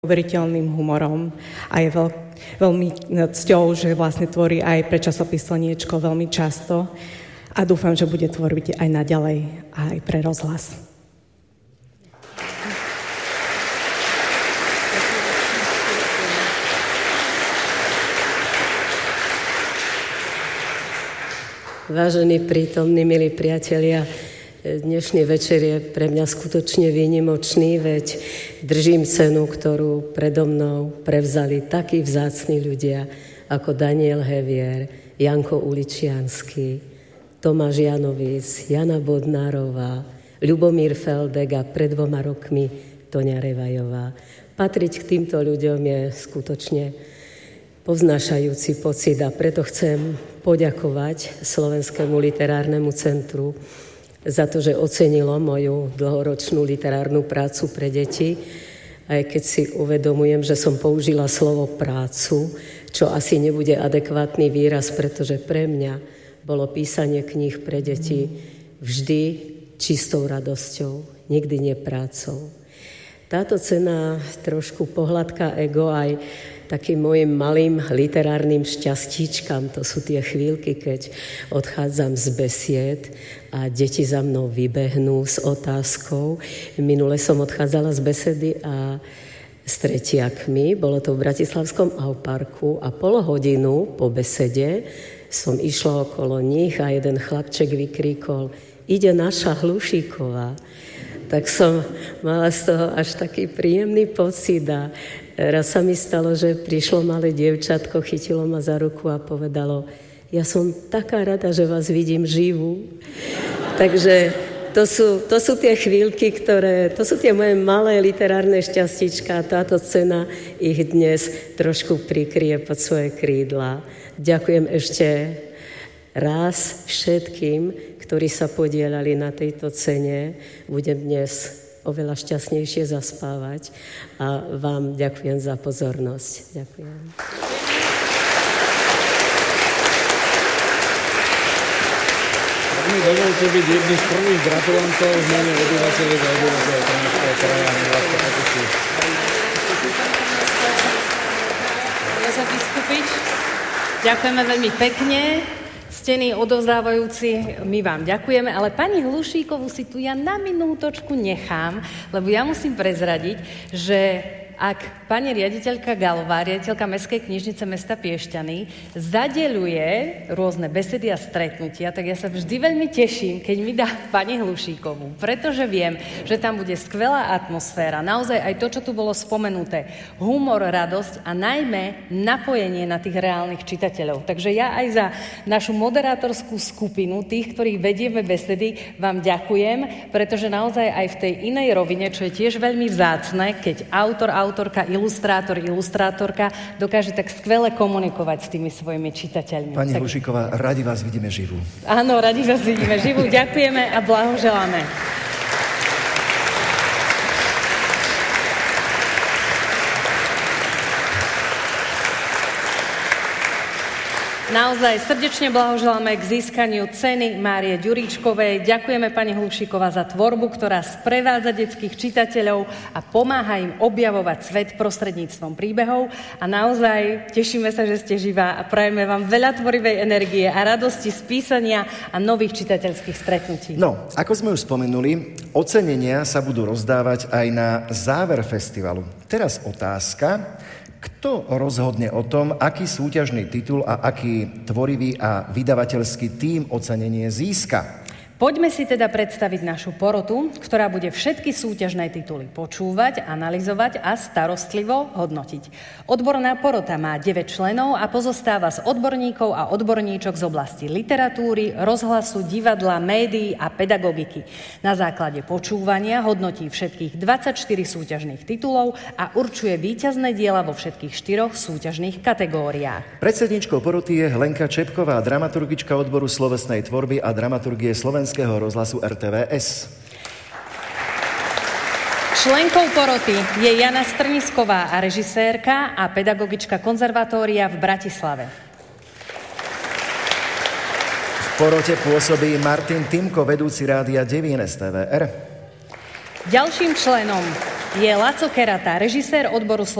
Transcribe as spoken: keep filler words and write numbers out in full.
neuveriteľným humorom a je veľ, veľmi cťou, že vlastne tvorí aj pre časopis Slniečko veľmi často a dúfam, že bude tvoriť aj naďalej aj pre rozhlas. Vážení prítomní, milí priatelia, dnešný večer je pre mňa skutočne výnimočný, veď držím cenu, ktorú predo mnou prevzali takí vzácni ľudia ako Daniel Hevier, Janko Uličiansky, Tomáš Janovic, Jana Bodnárová, Ľubomír Feldek a pred dvoma rokmi Toňa Revajová. Patriť k týmto ľuďom je skutočne povznášajúci pocit a preto chcem poďakovať Slovenskému literárnemu centru za to, že ocenilo moju dlhoročnú literárnu prácu pre deti, aj keď si uvedomujem, že som použila slovo prácu, čo asi nebude adekvátny výraz, pretože pre mňa bolo písanie kníh pre deti vždy čistou radosťou, nikdy nie prácou. Táto cena trošku pohľadká ego aj takým mojim malým literárnym šťastíčkam. To sú tie chvíľky, keď odchádzam z besied a deti za mnou vybehnú s otázkou. Minule som odchádzala z besedy a s tretiakmi, bolo to v Bratislavskom Auparku a pol hodinu po besede som išla okolo nich a jeden chlapček vykríkol: ide naša Hlušíková. Tak som mala z toho až taký príjemný pocit a raz sa mi stalo, že prišlo malé dievčatko, chytilo ma za ruku a povedalo: ja som taká rada, že vás vidím živú. Takže to sú, to sú tie chvíľky, ktoré, to sú tie moje malé literárne šťastíčka a táto cena ich dnes trošku prikrie pod svoje krídla. Ďakujem ešte raz všetkým, ktorí sa podielali na tejto cene. Budem dnes oveľa šťastnejšie zaspávať a vám ďakujem za pozornosť. Ďakujem. Tak mi dovolte byť jedným z prvých gratulantov v mene obyvateľov a obyvateľov Trnavského kraja. Jozef Biskupič, ďakujeme veľmi pekne. Ctení odovzdávajúci, my vám ďakujeme, ale pani Hlušíkovú si tu ja na minútočku nechám, lebo ja musím prezradiť, že ak pani riaditeľka Galová, riaditeľka Mestskej knižnice mesta Piešťany, zadeľuje rôzne besedy a stretnutia, tak ja sa vždy veľmi teším, keď mi dá pani Hlušíkovú, pretože viem, že tam bude skvelá atmosféra, naozaj aj to, čo tu bolo spomenuté, humor, radosť a najmä napojenie na tých reálnych čitateľov. Takže ja aj za našu moderátorskú skupinu, tých, ktorých vedieme besedy, vám ďakujem, pretože naozaj aj v tej inej rovine, čo je tiež veľmi vzácne, keď autor, autorka, ilustrátor, ilustrátorka dokáže tak skvele komunikovať s tými svojimi čitateľmi. Pani tak... Hlušíková, radi vás vidíme živú. Áno, radi vás vidíme živú. Ďakujeme a blahoželáme. Naozaj srdečne blahoželáme k získaniu ceny Márie Ďuríčkovej. Ďakujeme pani Hlušíková za tvorbu, ktorá sprevádza detských čitateľov a pomáha im objavovať svet prostredníctvom príbehov. A naozaj tešíme sa, že ste živá a prajeme vám veľa tvorivej energie a radosti z písania a nových čitateľských stretnutí. No, ako sme už spomenuli, ocenenia sa budú rozdávať aj na záver festivalu. Teraz otázka: kto rozhodne o tom, aký súťažný titul a aký tvorivý a vydavateľský tím ocenenie získa? Poďme si teda predstaviť našu porotu, ktorá bude všetky súťažné tituly počúvať, analyzovať a starostlivo hodnotiť. Odborná porota má deväť členov a pozostáva z odborníkov a odborníčok z oblasti literatúry, rozhlasu, divadla, médií a pedagogiky. Na základe počúvania hodnotí všetkých dvadsaťštyri súťažných titulov a určuje víťazné diela vo všetkých štyroch súťažných kategóriách. Predsedničkou poroty je Lenka Čepková, dramaturgička odboru slovesnej tvorby a dramaturgie Slovenského rozhlasu er té vé es. Členkou poroty je Jana Strnisková a režisérka a pedagogička konzervatória v Bratislave. V porote pôsobí Martin Timko, vedúci rádia Devín es té vé er. Ďalším členom je Laco Kerata, režisér odboru